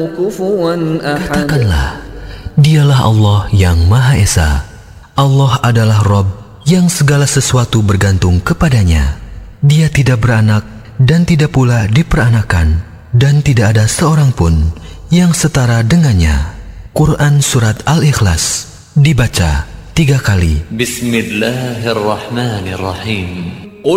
كفوا أحد. Katakanlah, dialah Allah yang Maha Esa. Allah adalah Rabb yang segala sesuatu bergantung kepadanya. Dia tidak beranak dan tidak pula diperanakan, dan tidak ada seorang pun yang setara dengannya. Quran Surat Al-Ikhlas dibaca 3 kali. Bismillahirrahmanirrahim.